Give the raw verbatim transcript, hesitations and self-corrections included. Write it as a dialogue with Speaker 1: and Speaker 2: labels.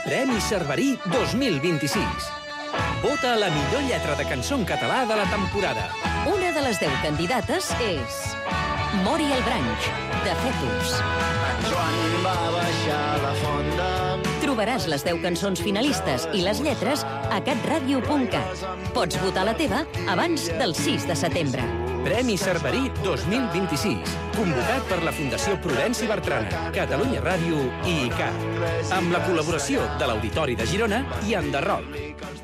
Speaker 1: Premi Cerverí dos mil vint-i-sis. Vota a la millor lletra de cançó en català de la temporada.
Speaker 2: Una de les deu candidates és Mori el Branch, de Fetus.
Speaker 3: En Joan va baixar la fonda.
Speaker 2: Trobaràs les deu cançons finalistes i les lletres a catradio punt cat. Pots votar la teva abans del sis de setembre.
Speaker 1: Premi Cerverí dos mil vint-i-sis, convocat per la Fundació Prudenci Bertrana, Catalunya Ràdio i I C A, amb la col·laboració de l'Auditori de Girona i Enderroc.